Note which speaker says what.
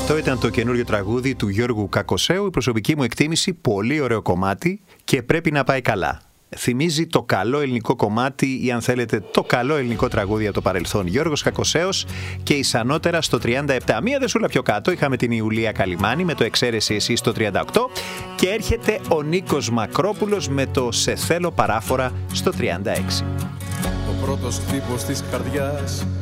Speaker 1: Αυτό ήταν το καινούριο τραγούδι του Γιώργου Κακοσέου. Η προσωπική μου εκτίμηση, πολύ ωραίο κομμάτι και πρέπει να πάει καλά. Θυμίζει το καλό ελληνικό κομμάτι ή αν θέλετε το καλό ελληνικό τραγούδι από το παρελθόν. Γιώργος Κακοσέος και Ισανότερα στο 37. Μία δεσούλα πιο κάτω είχαμε την Ιουλία Καλιμάνη με το Εξαίρεση εσύ στο 38 και έρχεται ο Νίκος Μακρόπουλος με το Σε θέλω παράφορα στο 36.
Speaker 2: Ο πρώτος χτύπος της καρδιάς